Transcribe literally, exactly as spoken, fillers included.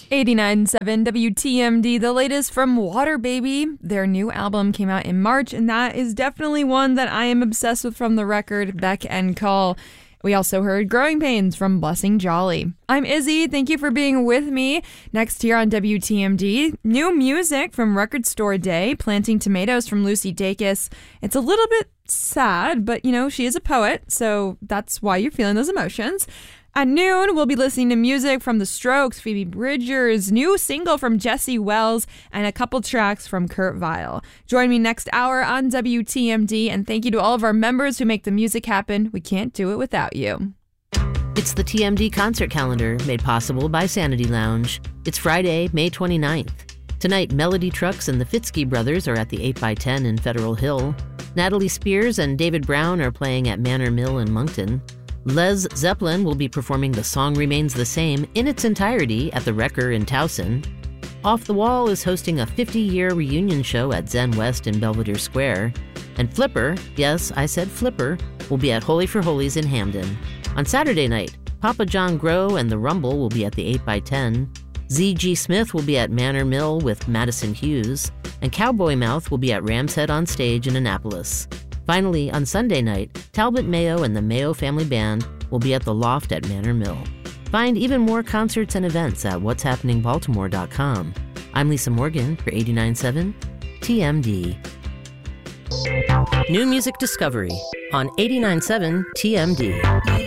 eighty-nine point seven W T M D, the latest from Water Baby. Their new album came out in March, and that is definitely one that I am obsessed with from the record, Beck and Call. We also heard Growing Pains from Blessing Jolly. I'm Izzy. Thank you for being with me. Next here on W T M D, new music from Record Store Day, Planting Tomatoes from Lucy Dacus. It's a little bit sad, but, you know, she is a poet, so that's why you're feeling those emotions. At noon, we'll be listening to music from The Strokes, Phoebe Bridgers, new single from Jesse Wells, and a couple tracks from Kurt Vile. Join me next hour on W T M D, and thank you to all of our members who make the music happen. We can't do it without you. It's the T M D concert calendar made possible by Sanity Lounge. It's Friday, May twenty-ninth. Tonight, Melody Trucks and the Fitzky Brothers are at the eight by ten in Federal Hill. Natalie Spears and David Brown are playing at Manor Mill in Moncton. Les Zeppelin will be performing The Song Remains the Same in its entirety at the Wrecker in Towson. Off the Wall is hosting a fifty-year reunion show at Zen West in Belvedere Square. And Flipper, yes, I said Flipper, will be at Holy for Holies in Hamden. On Saturday night, Papa John Grow and The Rumble will be at the eight by ten. Z G Smith will be at Manor Mill with Madison Hughes. And Cowboy Mouth will be at Ram's Head on Stage in Annapolis. Finally, on Sunday night, Talbot Mayo and the Mayo Family Band will be at the Loft at Manor Mill. Find even more concerts and events at what's happening baltimore dot com. I'm Lisa Morgan for eighty-nine point seven T M D. New music discovery on eighty-nine point seven T M D.